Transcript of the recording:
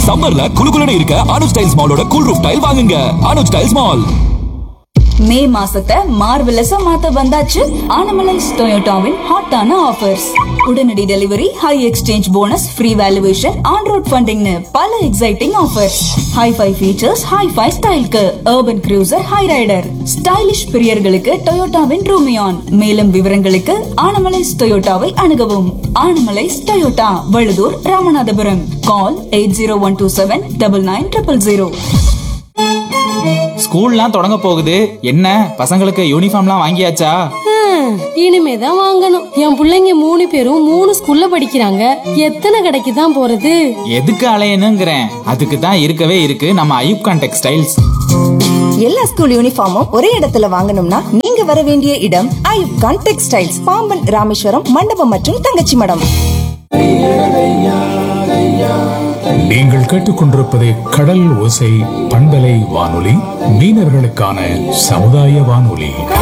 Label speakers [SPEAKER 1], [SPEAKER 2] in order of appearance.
[SPEAKER 1] சம்மர்ல குளுகுலுன்னு இருக்க Anuj tiles மாலோட cool roof tail வாங்குங்க. Anuj tiles mall.
[SPEAKER 2] மே மாசத்தை மார்வெலஸா மாத்த வந்தாச்சு ஆனமலைஸ் டொயோட்டாவின் ஹாட்டான ஆஃபர்ஸ். உடனடி delivery, high exchange bonus, free valuation, on road ஃபண்டிங்னு பல exciting offers. High-five features, high-five ஸ்டைலுக்கு urban cruiser, high rider, stylish பிரியர்களுக்கு டொயோட்டாவின் Rumion. மேலும் விவரங்களுக்கு ஆனமலைஸ் டொயோட்டாவை அணுகவும். ஆனமலைஸ் டொயோட்டா, வழுதூர், ராமநாதபுரம். கால் 8012799000.
[SPEAKER 3] ஸ்கூல்லாம் தொடங்க போகுது. என்ன பசங்களுக்கு யூனிஃபார்ம்லாம் வாங்கியாச்சா?
[SPEAKER 4] இனிமேதான் வாங்கணும். என் பிள்ளைங்க 3 பேரும் 3 ஸ்கூல்ல படிக்கிறாங்க. எத்தனை கடைக்கு தான் போறது?
[SPEAKER 3] எதுக்கு அலையணுங்கிறேன். அதுக்கு தான் இருக்கவே இருக்கு நம்ம ஐயூப்கான் டெக்ஸ்டைல்ஸ்.
[SPEAKER 5] எல்லா ஸ்கூல் யூனிஃபார்மும் ஒரே இடத்துல வாங்கணும்னா நீங்க வர வேண்டிய இடம் ஐயூப்கான் டெக்ஸ்டைல்ஸ், பாம்பன், ராமேஸ்வரம், மண்டபம் மற்றும் தங்கச்சி மடம்.
[SPEAKER 6] நீங்கள் கேட்டுக்கொண்டிருப்பது கடல் ஓசை பண்பலை வானொலி, மீனவர்களுக்கான சமுதாய வானொலி.